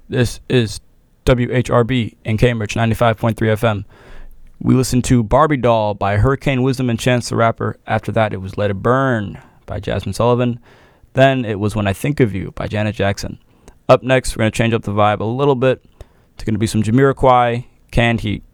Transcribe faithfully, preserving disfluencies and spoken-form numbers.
This is W H R B in Cambridge, ninety-five point three F M. We listened to Barbie Doll by Hurricane Wisdom and Chance the Rapper. After that, it was Let It Burn by Jasmine Sullivan. Then it was When I Think of You by Janet Jackson. Up next, we're going to change up the vibe a little bit. It's going to be some Jamiroquai, Canned Heat.